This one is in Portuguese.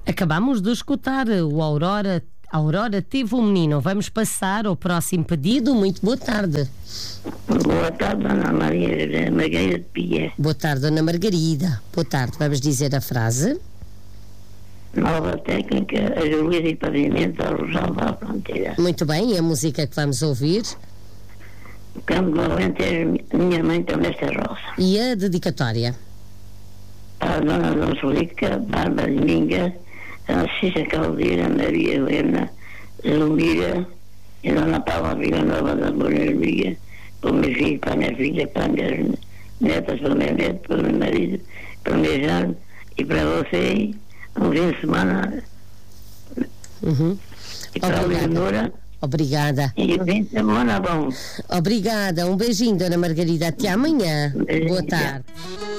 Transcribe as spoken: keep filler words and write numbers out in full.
Acabamos de escutar o Aurora. A Aurora teve um menino. Vamos passar ao próximo pedido. Muito boa tarde. Boa tarde, Dona Maria Margarida de Pia. Boa tarde, Dona Margarida. Boa tarde. Vamos dizer a frase. Nova técnica, ajuda e pavimento ao Rosal da Fronteira. Muito bem. E a música que vamos ouvir? O Campo do Alentejo, minha mãe também está roça. E a dedicatória? Para a Dona Donsolica, Bárbara Dominga, Francisca Caldeira, Maria Helena, Zelmira e Dona Paula Vilanova da Boneirmiga, para o meu filho, para a minha filha, para as minhas netas, para o meu neto, para o meu marido, para o meu genro e para você, um fim de semana. Uhum. E para a Leonora. Obrigada. E o fim de semana bom. Obrigada. Um beijinho, Dona Margarida. Até amanhã. Um beijinho. Boa tarde.